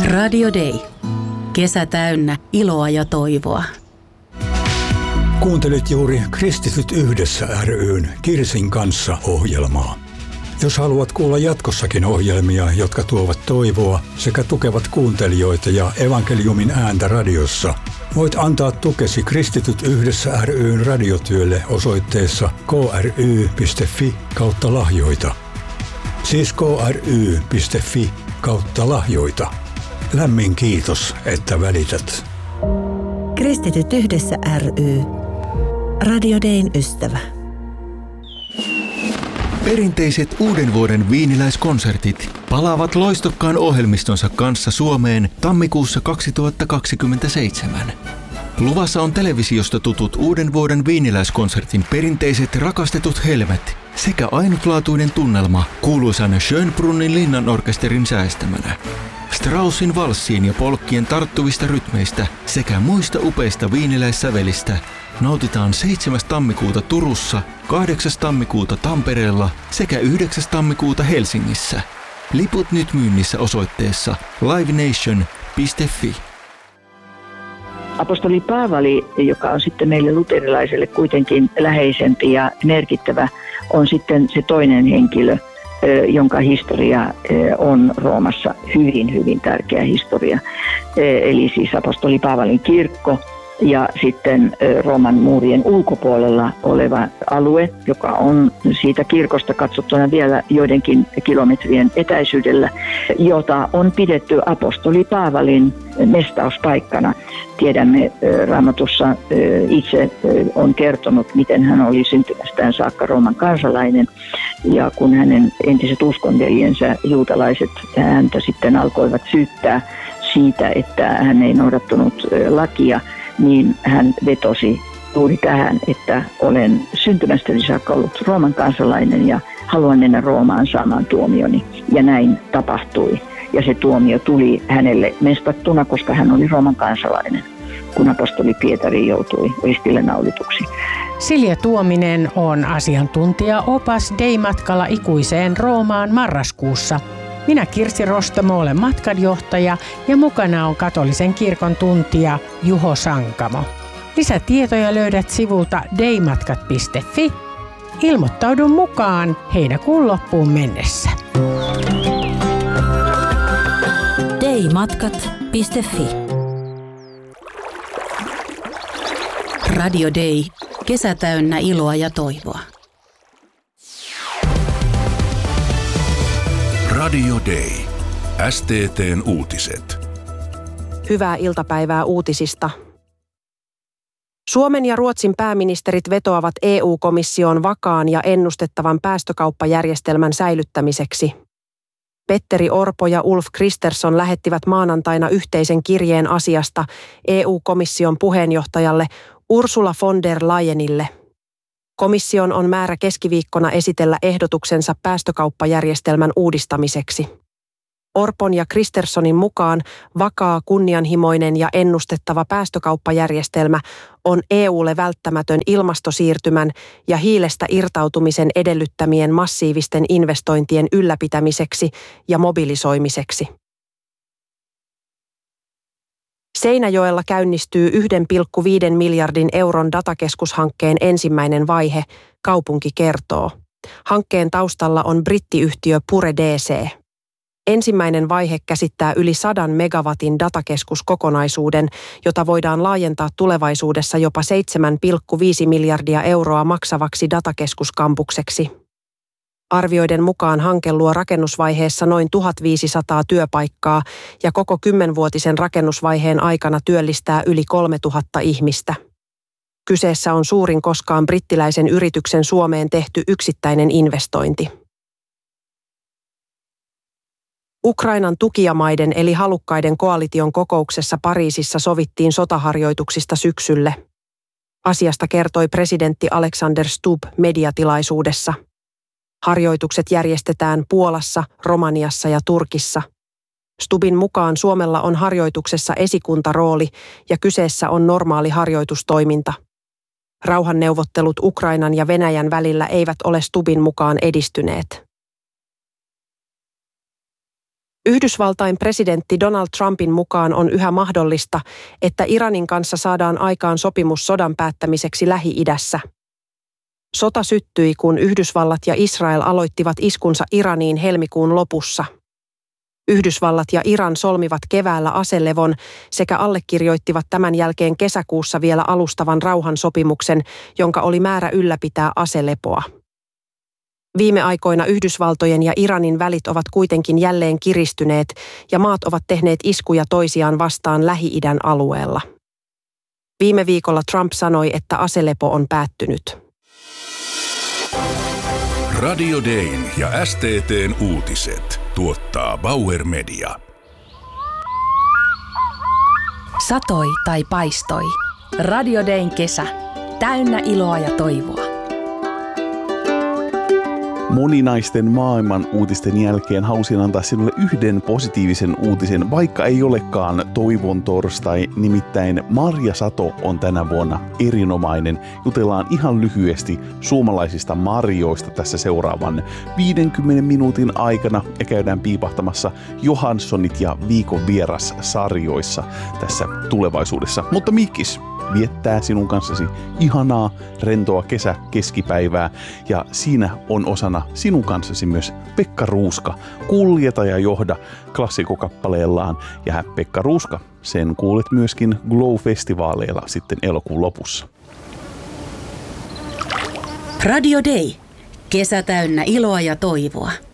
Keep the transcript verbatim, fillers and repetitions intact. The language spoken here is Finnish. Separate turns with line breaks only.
Radio Day. Kesä täynnä iloa ja toivoa.
Kuuntelit juuri Kristityt yhdessä ry:n Kirsin kanssa -ohjelmaa. Jos haluat kuulla jatkossakin ohjelmia, jotka tuovat toivoa sekä tukevat kuuntelijoita ja evankeliumin ääntä radiossa, voit antaa tukesi Kristityt yhdessä ry:n radiotyölle osoitteessa kry.fi kautta lahjoita. Siis kry.fi kautta lahjoita. Lämmin kiitos, että välität.
Kristityt yhdessä ry. Radio Dayn ystävä.
Perinteiset uuden vuoden viiniläiskonsertit palaavat loistokkaan ohjelmistonsa kanssa Suomeen tammikuussa kaksituhattakaksikymmentäseitsemän. Luvassa on televisiosta tutut uuden vuoden viiniläiskonsertin perinteiset rakastetut helmet sekä ainutlaatuinen tunnelma kuuluisan Schönbrunnin linnanorkesterin säästämänä. Straussin valssien ja polkkien tarttuvista rytmeistä sekä muista upeista viiniläissävelistä nautitaan seitsemäs tammikuuta Turussa, kahdeksas tammikuuta Tampereella sekä yhdeksäs tammikuuta Helsingissä. Liput nyt myynnissä osoitteessa livenation piste fi.
Apostoli Paavali, joka on sitten meille luterilaiselle kuitenkin läheisempi ja merkittävä, on sitten se toinen henkilö, jonka historia on Roomassa hyvin, hyvin tärkeä historia. Eli siis apostoli Paavalin kirkko ja sitten Rooman muurien ulkopuolella oleva alue, joka on siitä kirkosta katsottuna vielä joidenkin kilometrien etäisyydellä, jota on pidetty apostoli Paavalin mestauspaikkana. Tiedämme, Raamatussa itse on kertonut, miten hän oli syntymästään saakka Rooman kansalainen. Ja kun hänen entiset uskonveljensä, juutalaiset, häntä sitten alkoivat syyttää siitä, että hän ei noudattanut lakia, niin hän vetosi juuri tähän, että olen syntymästäni saakka ollut Rooman kansalainen ja haluan mennä Roomaan saamaan tuomioni. Ja näin tapahtui. Ja se tuomio tuli hänelle mestattuna, koska hän oli Rooman kansalainen, kun apostoli Pietari joutui ristille naulituksi.
Silja Tuominen on asiantuntija-opas Day-matkalla ikuiseen Roomaan marraskuussa. Minä Kirsi Rostamo olen matkanjohtaja ja mukana on katolisen kirkon tuntija Juho Sankamo. Lisätietoja löydät sivulta daymatkat piste fi. Ilmoittaudu mukaan heinäkuun loppuun mennessä.
daymatkat piste fi.
Radio Day. Kesä täynnä iloa ja toivoa.
Radio Day. S T T:n uutiset.
Hyvää iltapäivää uutisista. Suomen ja Ruotsin pääministerit vetoavat E U-komission vakaan ja ennustettavan päästökauppajärjestelmän säilyttämiseksi. Petteri Orpo ja Ulf Kristersson lähettivät maanantaina yhteisen kirjeen asiasta E U-komission puheenjohtajalle Ursula von der Leyenille. Komission on määrä keskiviikkona esitellä ehdotuksensa päästökauppajärjestelmän uudistamiseksi. Orpon ja Kristerssonin mukaan vakaa, kunnianhimoinen ja ennustettava päästökauppajärjestelmä on E U:lle välttämätön ilmastosiirtymän ja hiilestä irtautumisen edellyttämien massiivisten investointien ylläpitämiseksi ja mobilisoimiseksi. Seinäjoella käynnistyy yhden pilkku viiden miljardin euron datakeskushankkeen ensimmäinen vaihe, kaupunki kertoo. Hankkeen taustalla on brittiyhtiö Pure D C. Ensimmäinen vaihe käsittää yli sadan megawatin datakeskuskokonaisuuden, jota voidaan laajentaa tulevaisuudessa jopa seitsemän pilkku viisi miljardia euroa maksavaksi datakeskuskampukseksi. Arvioiden mukaan hanke luo rakennusvaiheessa noin tuhatviisisataa työpaikkaa ja koko kymmenvuotisen rakennusvaiheen aikana työllistää yli kolmetuhatta ihmistä. Kyseessä on suurin koskaan brittiläisen yrityksen Suomeen tehty yksittäinen investointi. Ukrainan tukijamaiden eli halukkaiden koalition kokouksessa Pariisissa sovittiin sotaharjoituksista syksylle. Asiasta kertoi presidentti Alexander Stubb mediatilaisuudessa. Harjoitukset järjestetään Puolassa, Romaniassa ja Turkissa. Stubbin mukaan Suomella on harjoituksessa esikuntarooli ja kyseessä on normaali harjoitustoiminta. Rauhanneuvottelut Ukrainan ja Venäjän välillä eivät ole Stubbin mukaan edistyneet. Yhdysvaltain presidentti Donald Trumpin mukaan on yhä mahdollista, että Iranin kanssa saadaan aikaan sopimus sodan päättämiseksi Lähi-idässä. Sota syttyi, kun Yhdysvallat ja Israel aloittivat iskunsa Iraniin helmikuun lopussa. Yhdysvallat ja Iran solmivat keväällä aselevon sekä allekirjoittivat tämän jälkeen kesäkuussa vielä alustavan rauhansopimuksen, jonka oli määrä ylläpitää aselepoa. Viime aikoina Yhdysvaltojen ja Iranin välit ovat kuitenkin jälleen kiristyneet ja maat ovat tehneet iskuja toisiaan vastaan Lähi-idän alueella. Viime viikolla Trump sanoi, että aselepo on päättynyt.
Radio Dayn ja S T T:n uutiset tuottaa Bauer Media.
Satoi tai paistoi. Radio Dayn kesä. Täynnä iloa ja toivoa.
Moninaisten maailman uutisten jälkeen halusin antaa sinulle yhden positiivisen uutisen, vaikka ei olekaan toivon torstai, nimittäin marjasato on tänä vuonna erinomainen. Jutellaan ihan lyhyesti suomalaisista marjoista tässä seuraavan viidenkymmenen minuutin aikana ja käydään piipahtamassa Johanssonit ja viikon vieras sarjoissa tässä tulevaisuudessa. Mutta Mikkis viettää sinun kanssasi ihanaa, rentoa kesä keskipäivää ja siinä on osana sinun kanssasi myös Pekka Ruuska, Kuljeta ja johda klassikokappaleellaan. Ja Pekka Ruuska, sen kuulet myöskin Glow-festivaaleilla sitten elokuun lopussa.
Radio Day. Kesä täynnä iloa ja toivoa.